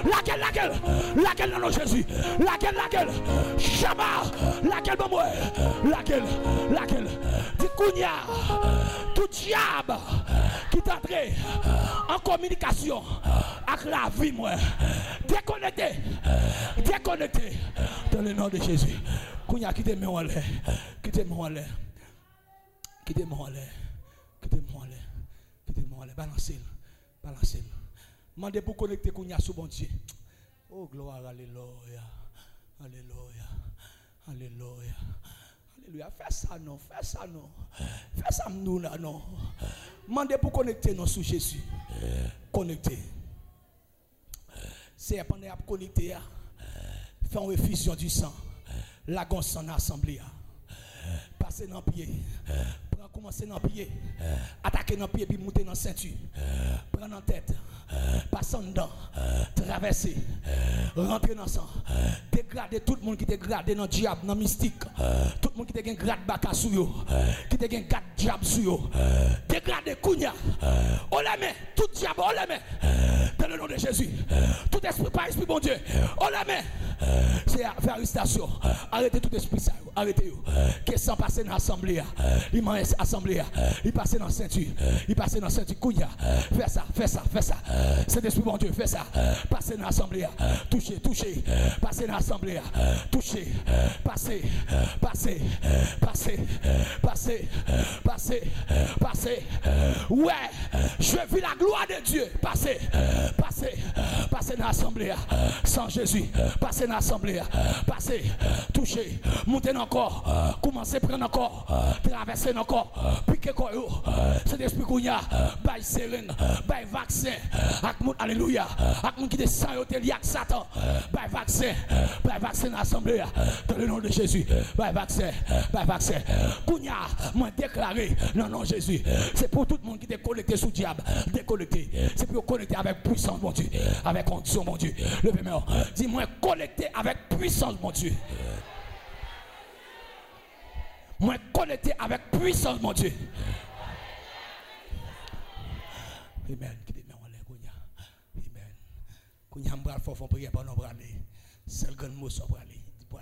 Laquelle dans le nom de Jésus. Laquelle. Chama. Laquelle bon moi. Laquelle. Dit Kounia. Tout diable qui t'entraîne en communication avec la vie moi. Déconnecté. Dans le nom de Jésus. Kounia qui te met en l'air. Balancez-le. Mandez pour connecter Kounia sous bon Dieu. Oh gloire, alléluia. Fais ça non. Fais ça nous là non. Mandez pour connecter nous sous Jésus. Connecter. C'est pendant à connecter. Faire une effusion du sang. La gonce en assemblée. Passer dans le pied. Commencer dans le pied. Attaquer dans le pied puis monter dans la ceinture. Prendre en tête. Passer dedans. Traverser. Rentrer dans le sang. Dégrader tout le monde qui est dégradé dans le diable, dans le mystique. Tout le monde qui est grade baka sous yo. Qui est grade diable sous yo. Dégrader Kounia. On la met. Tout diable, on la met. Dans le nom de Jésus. Tout esprit, pas esprit bon Dieu. On la met. C'est faire arrestation. Arrêtez tout esprit ça. Arrêtez-vous. Qu'est-ce qui passe dans l'assemblée? Il m'a assemblée. Il passe dans la ceinture. Kounia. Fais ça. C'est l'esprit bon Dieu. Fais ça. Passez dans l'assemblée. Touchez. Passez dans l'assemblée. Touchez. Passez. Ouais. Je vis la gloire de Dieu. Passez dans l'assemblée. Sans Jésus. Passez dans l'assemblée. Passez. Touchez. Montez encore. Commencez à prendre encore. Traverser encore. Piquez encore. C'est l'esprit Kounia. Bail sérène. Bail vaccin. Alléluia. Avec mon qui descend au télé avec Satan. Bail vaccin dans l'assemblée. Dans le nom de Jésus. Bail vaccin. Kounia. Moi déclaré dans le nom de Jésus. C'est pour tout le monde qui est connecté sous diable. Déconnecté. C'est pour connecter avec puissance, mon Dieu. Avec condition, mon Dieu. Levez-moi. Dis-moi connecté avec puissance, mon Dieu. Moi connecté avec puissance, mon Dieu. Amen. Amen. Kounia m'bral fort prier pour nous braler. Seul grand mot soit braler.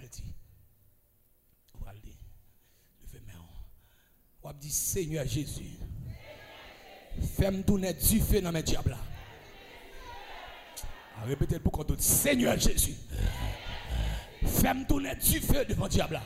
Levez-moi. On dit Seigneur Jésus. Fais-moi tourner du feu dans mes diables. Répétez pour qu'on dise Seigneur Jésus. Fais-moi tourner du feu devant le diable.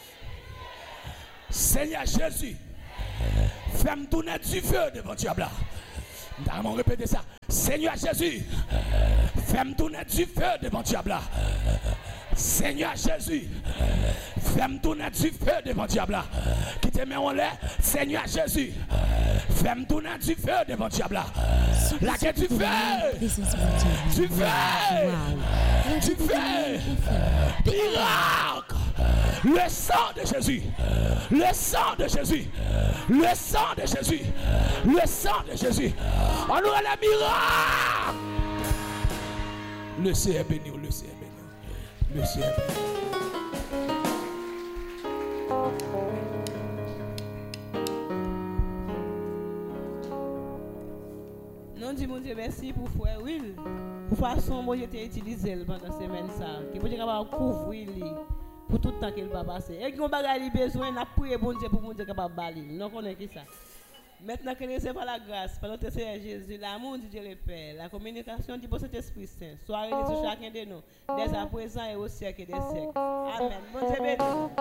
Seigneur Jésus. Fais-moi tourner du feu devant le diable. Nous répéter ça. Seigneur Jésus. Fais-moi tourner du feu devant le diable. Seigneur Jésus. Fais-moi tourner du feu devant le diable. Qui te met en l'air. Seigneur Jésus. Fais-moi tourner du feu devant le diable. La quête du feu. Du feu. Miracle. Le sang de Jésus. On aura la miracle. Le Seigneur est béni. Non, dis mon Dieu, merci pour frère Will. Pour façon, moi, j'ai utilisé pendant la semaine ça. Qui peut capable couvrir pour tout le temps qu'il va passer. Et qu'on a besoin, on a prié bon Dieu pour mon Dieu capable de baler. Nous connaissons qui ça. Maintenant que nous recevons la grâce par notre Seigneur Jésus, l'amour de Dieu le Père, la communication du Saint-Esprit Saint, soyez sur chacun de nous, dès à présent et au siècle des siècles. Amen. Bon Dieu béni.